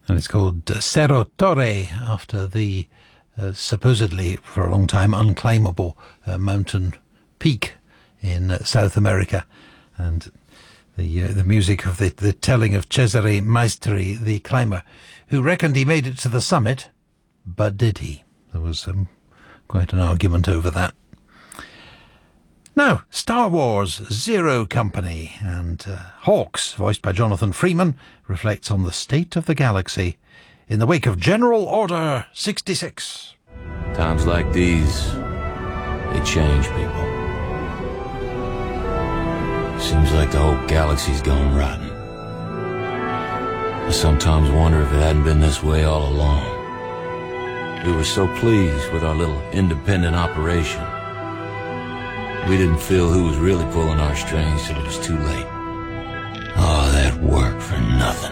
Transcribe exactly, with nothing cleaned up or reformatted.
And it's called uh, Cerro Torre, after the uh, supposedly, for a long time, unclimbable uh, mountain peak in uh, South America. And the uh, the music of the, the telling of Cesare Maestri, the climber, who reckoned he made it to the summit, but did he? There was um, quite an argument over that. Now, Star Wars Zero Company, and uh, Hawks, voiced by Jonathan Freeman, reflects on the state of the galaxy in the wake of General Order sixty-six. Times like these, they change people. Seems like the whole galaxy's gone rotten. I sometimes wonder if it hadn't been this way all along. We were so pleased with our little independent operation. We didn't feel who was really pulling our strings till it was too late. Oh, that work for nothing.